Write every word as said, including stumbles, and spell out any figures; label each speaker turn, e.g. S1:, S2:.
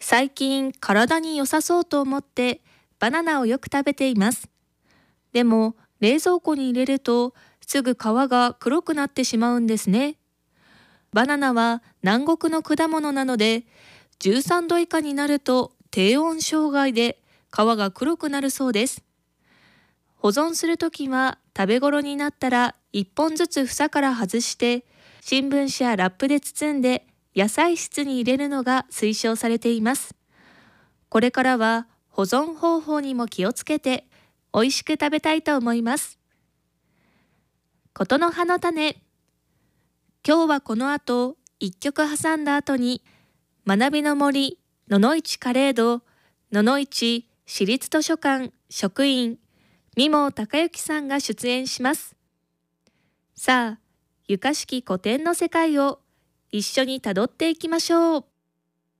S1: 最近体に良さそうと思ってバナナをよく食べています。でも冷蔵庫に入れるとすぐ皮が黒くなってしまうんですね。バナナは南国の果物なのでじゅうさんど以下になると低温障害で皮が黒くなるそうです。保存するときは食べ頃になったらいっぽんずつ房から外して新聞紙やラップで包んで野菜室に入れるのが推奨されています。これからは保存方法にも気をつけて美味しく食べたいと思います。ことの葉の種。今日はこの後一曲挟んだ後に学びの森野々市カレード野々市市立図書館職員三毛隆之さんが出演します。さあ、ゆかしき古典の世界を一緒にたどっていきましょう。